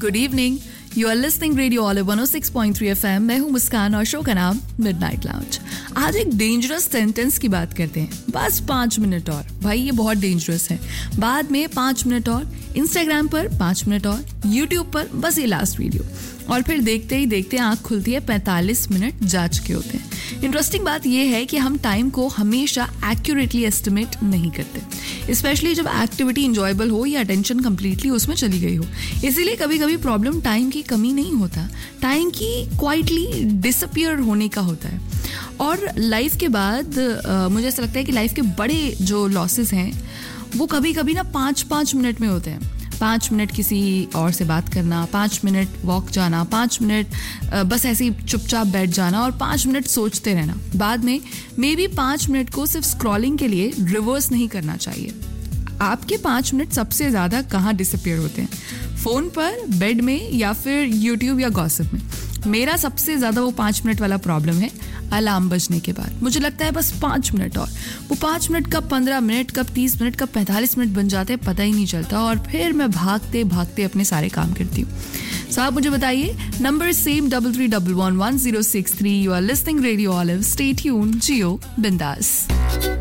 Good evening, you are listening radio olive 106.3 FM। मैं हूं मुस्कान और शो का नाम मिडनाइट लाउंज। आज एक डेंजरस सेंटेंस की बात करते हैं। बस 5 मिनट और, भाई ये बहुत डेंजरस है। बाद में 5 मिनट और, इंस्टाग्राम पर 5 मिनट और, यूट्यूब पर बस ये लास्ट वीडियो, और फिर देखते ही देखते आंख खुलती है 45 मिनट जा चुके होते हैं। इंटरेस्टिंग बात यह है कि हम टाइम को हमेशा एक्यूरेटली एस्टिमेट नहीं करते, स्पेशली जब एक्टिविटी इंजॉयबल हो या अटेंशन कंप्लीटली उसमें चली गई हो। इसीलिए कभी कभी प्रॉब्लम टाइम की कमी नहीं होता, टाइम की क्वाइटली डिसअपियर होने का होता है। और लाइफ के बाद मुझे ऐसा लगता है कि लाइफ के बड़े जो लॉसेस हैं वो कभी कभी ना 5-5 मिनट में होते हैं। 5 मिनट किसी और से बात करना, 5 मिनट वॉक जाना, 5 मिनट बस ऐसे ही चुपचाप बैठ जाना और 5 मिनट सोचते रहना। बाद में मे बी 5 मिनट को सिर्फ स्क्रॉलिंग के लिए रिवर्स नहीं करना चाहिए। आपके 5 मिनट सबसे ज़्यादा कहाँ डिसअपियर होते हैं? फ़ोन पर, बेड में, या फिर यूट्यूब या गॉसिप में? मेरा सबसे ज़्यादा वो 5 मिनट वाला प्रॉब्लम है अलार्म बजने के बाद। मुझे लगता है बस 5 मिनट और, वो 5 मिनट कब 15 मिनट, कब 30 मिनट, कब 45 मिनट बन जाते हैं पता ही नहीं चलता, और फिर मैं भागते भागते अपने सारे काम करती हूँ। साहब मुझे बताइए, number same 33111063। You are listening radio olive, stay tuned, जियो बिंदास।